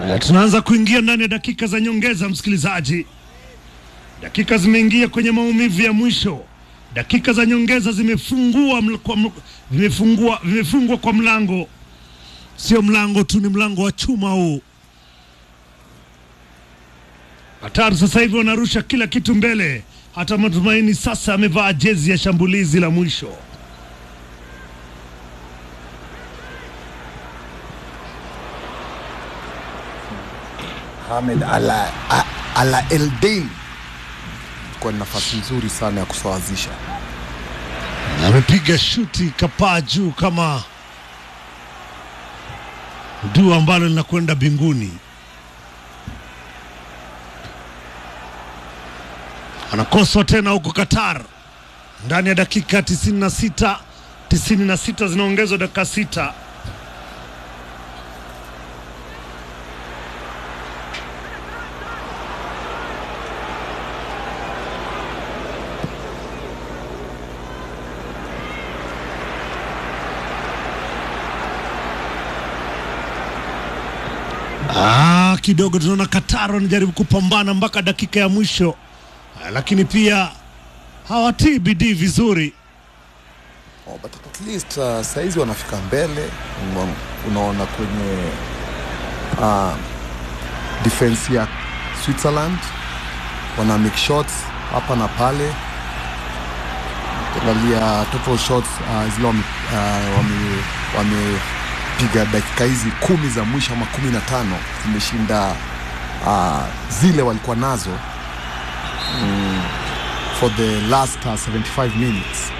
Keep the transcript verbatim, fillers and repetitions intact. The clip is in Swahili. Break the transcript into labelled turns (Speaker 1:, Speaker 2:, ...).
Speaker 1: Tunaanza kuingia ndani ya dakika za nyongeza, msikilizaji. Dakika zimeingia kwenye maumivu ya mwisho. Dakika za nyongeza zimefungua kwa vimefungua vimefungwa kwa mlango. Sio mlango tu, ni mlango wa chuma huu. Qatar sasa hivi wanarusha kila kitu mbele. Hata Matumaini sasa amevaa jezi ya shambulizi la mwisho.
Speaker 2: Ahmed Ala Ala Eldain kwa nafasi nzuri sana ya kusawazisha.
Speaker 1: Amepiga shuti kapaa juu kama dua ambalo linakwenda binguni. Anakoswa tena huko Qatar. Ndani ya dakika tisini na sita tisini na sita zinaongezwa dakika sita. Ah, kidogo tunaona Qatar wanajaribu kupambana mpaka dakika ya mwisho. Ah, lakini pia hawatii bidii vizuri.
Speaker 2: Oh, but at least uh, saizi wanafika mbele. Unaona kwenye uh, defense ya Switzerland wana make shots hapa na pale. Angalia total shots uh, zile wame, uh, wame, wame piga dakika hizi kumi za mwisho ama kumi na tano zimeshinda uh, zile walikuwa nazo mm, for the last uh, seventy-five minutes.